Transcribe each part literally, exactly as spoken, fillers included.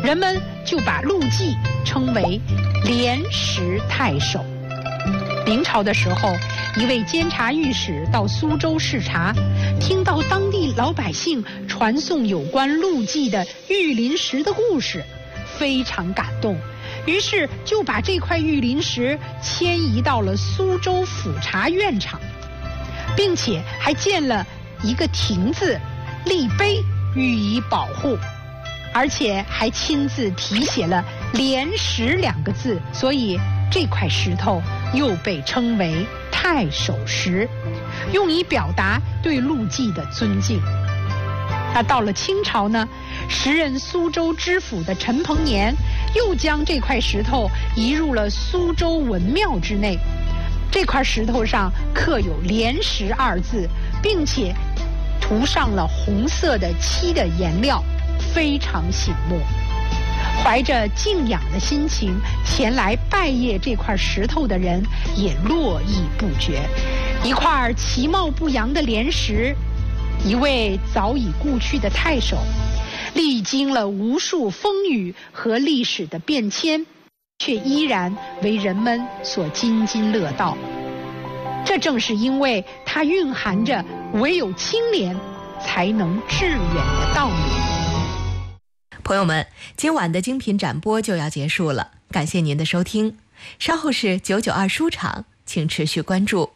人们就把陆绩称为廉实太守。明朝的时候，一位监察御史到苏州视察，听到当地老百姓传颂有关陆绩的玉林石的故事，非常感动，于是就把这块玉林石迁移到了苏州府察院场，并且还建了一个亭子立碑予以保护，而且还亲自题写了廉实两个字，所以这块石头又被称为太守石，用以表达对陆绩的尊敬。那到了清朝呢，时任苏州知府的陈鹏年又将这块石头移入了苏州文庙之内。这块石头上刻有廉实二字，并且涂上了红色的漆的颜料，非常醒目。怀着敬仰的心情前来拜谒这块石头的人也络绎不绝。一块其貌不扬的廉实，一位早已故去的太守，历经了无数风雨和历史的变迁，却依然为人们所津津乐道。这正是因为它蕴含着唯有清廉才能致远的道理。 朋友们，今晚的精品展播就要结束了，感谢您的收听。稍后是九九二书场，请持续关注。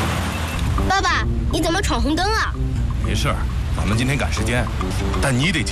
爸爸，你怎么闯红灯啊？ 没事儿，咱们今天赶时间，但你得记